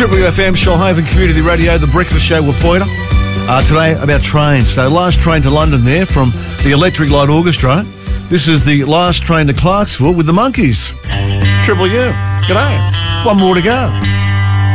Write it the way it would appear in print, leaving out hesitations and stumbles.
Triple FM, Shoalhaven Community Radio, The Breakfast Show with Pointer. Today about trains. So last train to London there from the Electric Light Orchestra. This is the last train to Clarksville with the Monkeys. Triple U. G'day. One more to go.